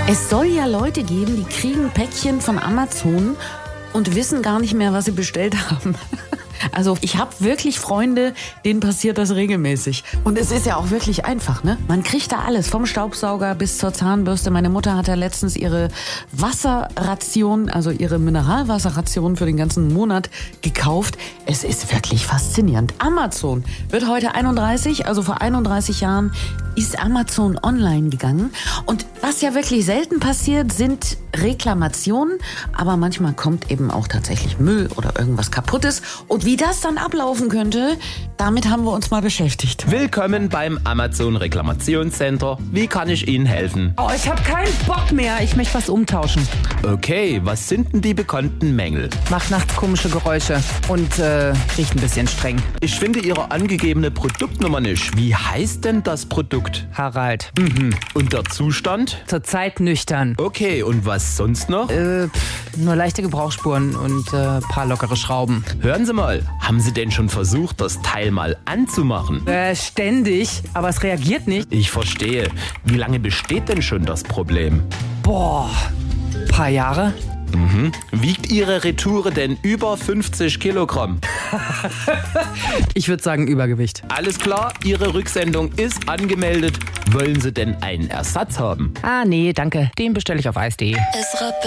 Es soll ja Leute geben, die kriegen Päckchen von Amazon und wissen gar nicht mehr, was sie bestellt haben. Also ich habe wirklich Freunde, denen passiert das regelmäßig. Und es ist ja auch wirklich einfach, ne? Man kriegt da alles, vom Staubsauger bis zur Zahnbürste. Meine Mutter hat ja letztens ihre Wasserration, also ihre Mineralwasserration für den ganzen Monat gekauft. Es ist wirklich faszinierend. Amazon wird heute 31, also vor 31 Jahren ist Amazon online gegangen. Und was ja wirklich selten passiert, sind Reklamationen. Aber manchmal kommt eben auch tatsächlich Müll oder irgendwas Kaputtes. Und wie das dann ablaufen könnte, damit haben wir uns mal beschäftigt. Willkommen beim Amazon Reklamationscenter. Wie kann ich Ihnen helfen? Oh, ich habe keinen Bock mehr. Ich möchte was umtauschen. Okay, was sind denn die bekannten Mängel? Macht nachts komische Geräusche und riecht ein bisschen streng. Ich finde Ihre angegebene Produktnummer nicht. Wie heißt denn das Produkt? Harald. Und der Zustand? Zurzeit nüchtern. Okay, und was sonst noch? Nur leichte Gebrauchsspuren und paar lockere Schrauben. Hören Sie mal, haben Sie denn schon versucht, das Teil mal anzumachen? Ständig, aber es reagiert nicht. Ich verstehe. Wie lange besteht denn schon das Problem? Boah, paar Jahre. Wiegt Ihre Retoure denn über 50 Kilogramm? Ich würde sagen Übergewicht. Alles klar, Ihre Rücksendung ist angemeldet. Wollen Sie denn einen Ersatz haben? Ah, nee, danke. Den bestelle ich auf eis.de. Es rappelt.